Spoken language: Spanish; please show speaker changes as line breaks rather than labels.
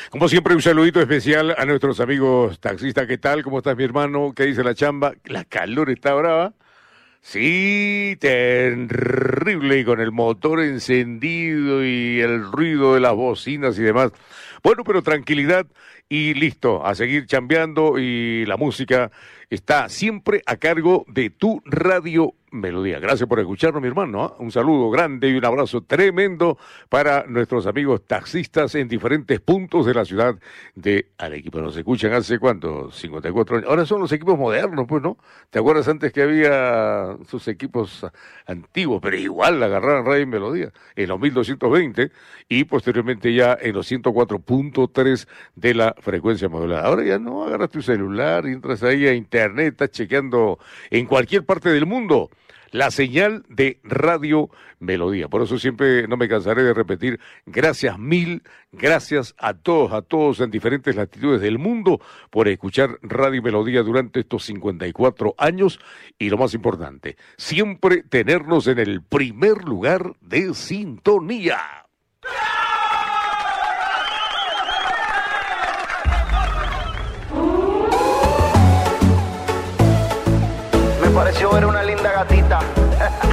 Como siempre, un saludito especial a nuestros amigos taxistas. ¿Qué tal? ¿Cómo estás, mi hermano? ¿Qué dice la chamba? La calor está brava. Sí, terrible, y con el motor encendido y el ruido de las bocinas y demás. Bueno, pero tranquilidad y listo, a seguir chambeando, y la música está siempre a cargo de tu Radio Melodía. Gracias por escucharnos, mi hermano, ¿eh? Un saludo grande y un abrazo tremendo para nuestros amigos taxistas en diferentes puntos de la ciudad de Arequipa. Nos escuchan hace, ¿cuánto? 54 años. Ahora son los equipos modernos, pues, ¿no? ¿Te acuerdas antes que había sus equipos antiguos? Pero igual la agarraron Radio Melodía en los 1220 y posteriormente ya en los 104.3 de la frecuencia modulada. Ahora ya no, agarras tu celular y entras ahí a internet, estás chequeando en cualquier parte del mundo la señal de Radio Melodía. Por eso siempre no me cansaré de repetir, gracias mil, gracias a todos en diferentes latitudes del mundo por escuchar Radio Melodía durante estos 54 años, y lo más importante, siempre tenernos en el primer lugar de sintonía.
Me pareció ver una linda gatita